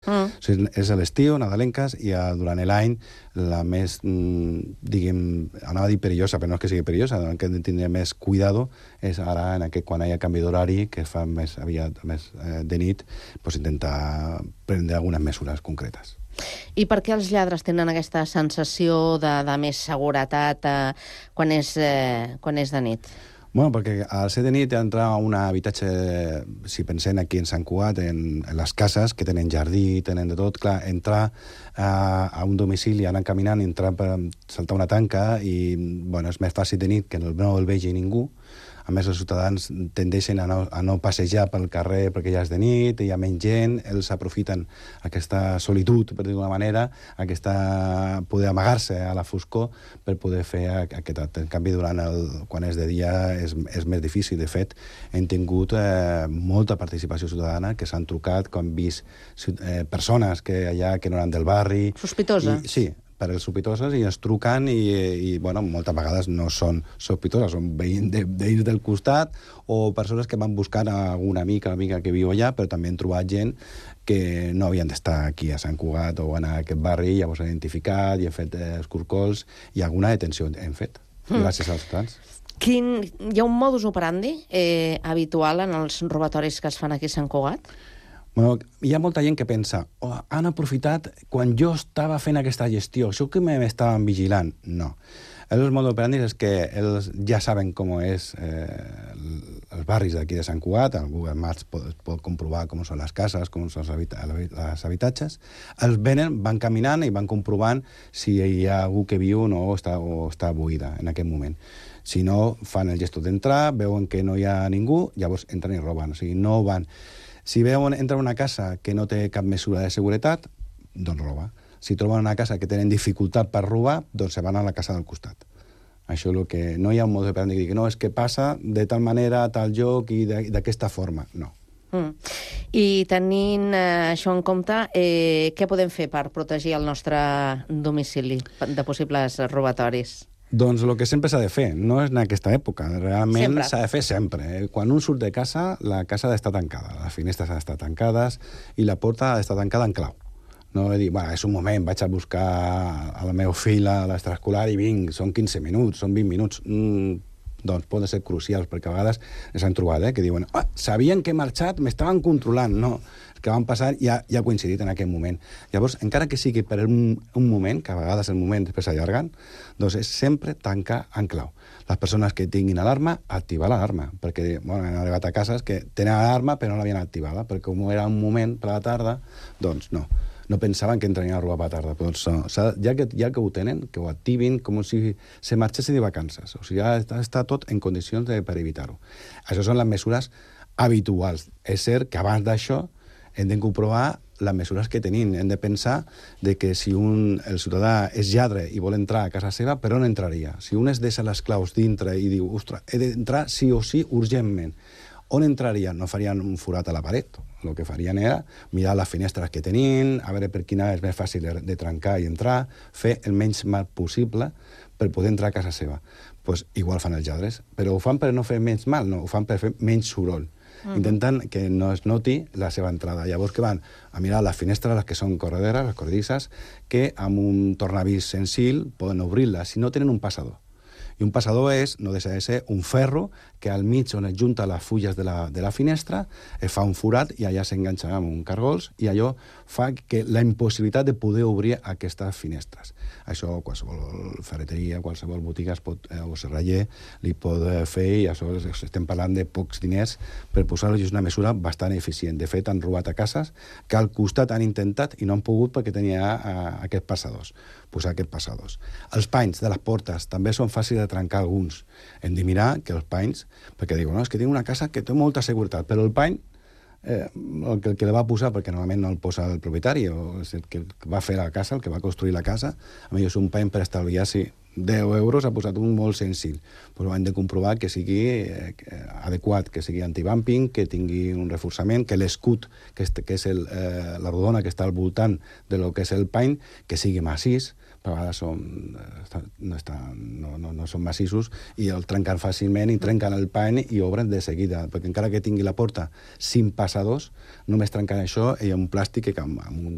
O sigui, és a l'estiu, nadalenques, i durant l'any la més, anava a dir perillosa, però no és que sigui perillosa, que hem de tindre més cuidado, és ara, quan hi ha canvi d'horari, que es fa més aviat, més de nit, doncs intentar prendre algunes mesures concretes. I per què els lladres tenen aquesta sensació de més seguretat quan és de nit? Bueno, perquè al ser de nit entrar a un habitatge, si pensem aquí en Sant Cugat, en les cases que tenen jardí, tenen de tot, clar, entrar a un domicili, anar caminant, entrar per saltar una tanca, i bueno, és més fàcil de nit que no el vegi ningú. A més, els ciutadans tendeixen a no passejar pel carrer perquè ja és de nit, hi ha menys gent, ells aprofiten aquesta solitud, per dir-ho d'una manera, poder amagar-se a la foscor per poder fer aquest acte. En canvi, quan és de dia és més difícil. De fet, hem tingut molta participació ciutadana, que s'han trucat, que han vist persones que no eren del barri. Sospitosa? Sí, per els sospitoses, i es truquen i bueno, moltes vegades no són sospitoses, són veïns del costat o persones que van buscar alguna amiga que viu allà, però també han trobat gent que no havien d'estar aquí a Sant Cugat o en aquest barri, llavors han identificat i han fet escorcolls, i alguna detenció hem fet, gràcies als ciutadans. Hi ha un modus operandi habitual en els robatoris que es fan aquí a Sant Cugat? Bueno, hi ha molta gent que pensa, han aprofitat quan jo estava fent aquesta gestió, això que m'estaven vigilant. No. Els modus operandi és que ells ja saben com és els barris d'aquí de Sant Cugat, el Google Maps pot comprovar com són les cases, com són els habitatges. Els venen, van caminant i van comprovant si hi ha algú que viu o no, o està buida en aquest moment. Si no, fan el gesto d'entrar, veuen que no hi ha ningú, llavors entren i roben. O sigui, no van... Si veuen entrar una casa que no té cap mesura de seguretat, doncs roba. Si troben una casa que tenen dificultat per robar, doncs se van a la casa del costat. Això és el que... No hi ha un modus operandi que digui, no, és que passa de tal manera, a tal lloc i d'aquesta forma. No. I tenint això en compte, què podem fer per protegir el nostre domicili de possibles robatoris? Doncs el que sempre s'ha de fer, no és en aquesta època, realment s'ha de fer sempre. Quan un surt de casa, la casa ha d'estar tancada, les finestres han d'estar tancades i la porta ha d'estar tancada en clau. No he dit, és un moment, vaig a buscar el meu fill a l'extraescolar i vinc, són 15 minuts, són 20 minuts. Doncs poden ser crucials, perquè a vegades s'han trobat, que diuen, sabien que he marxat, m'estaven controlant. No, el que van passar ja ha coincidit en aquell moment. Llavors, encara que sigui per un moment, que a vegades el moment després s'allarguen, doncs és sempre tancar en clau. Les persones que tinguin alarma, activar l'alarma, perquè han arribat a cases que tenen alarma però no l'havien activada, perquè com era un moment per la tarda, doncs no pensaven que entrarien a robar per la tarda. Doncs, ja que ho tenen, que ho activin com si se marxessin de vacances. O sigui, està tot en condicions per evitar-ho. Això són les mesures habituals. És cert que abans d'això hem de comprovar les mesures que tenim. Hem de pensar que si el ciutadà és lladre i vol entrar a casa seva, per on entraria? Si un es deixa les claus dintre i diu, ostres, he d'entrar sí o sí urgentment, on entrarien? No farien un forat a la paret. El que farien era mirar les finestres que tenien, a veure per quina és més fàcil de trencar i entrar, fer el menys mal possible per poder entrar a casa seva. Doncs igual fan els lladres, però ho fan per no fer menys mal, no, ho fan per fer menys soroll. Intenten que no es noti la seva entrada. Llavors que van a mirar les finestres, les que són correderes, les corredisses, que amb un tornavís senzill poden obrir-les, si no tenen un passador. I un passador no deixa de ser un ferro que al mig on es junta les fulles de la finestra es fa un forat i allà s'enganxa amb un cargols i allò fa que la impossibilitat de poder obrir aquestes finestres. Això qualsevol ferreteria, qualsevol botiga o serraller li pot fer, i això estem parlant de pocs diners per posar-ho, i és una mesura bastant eficient. De fet, han robat a cases que al costat han intentat i no han pogut perquè tenia aquests passadors. Posar aquests passadors. Els panys de les portes també són fàcils de trencar alguns. Hem de mirar que els panys, perquè diuen, no, és que tinc una casa que té molta seguretat, però el pany, el que li va posar, perquè normalment no el posa el propietari, o el que va fer la casa, el que va construir la casa, a mi és un pany per estalviar-s'hi 10 euros, ha posat un molt senzill. Però hem de comprovar que sigui adequat, que sigui antibumping, que tingui un reforçament, que l'escut, que és la rodona que està al voltant de lo que és el pany, que sigui massís. A vegades no són massissos i el trenquen fàcilment i trenquen el pany i obren de seguida, perquè encara que tingui la porta 5 passadors, només trencant això hi ha un plàstic que amb un